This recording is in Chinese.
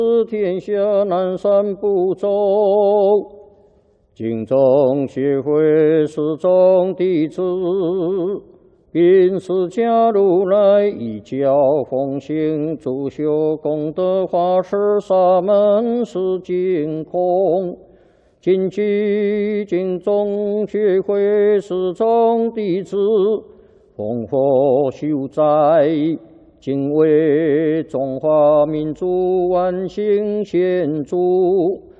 天下南赡部洲，敬宗学会始终弟子，并释迦如来一教奉行，主修功德法师沙门是净空。谨记敬宗学会始终弟子，奉佛修斋，敬为中华民族万幸献祝，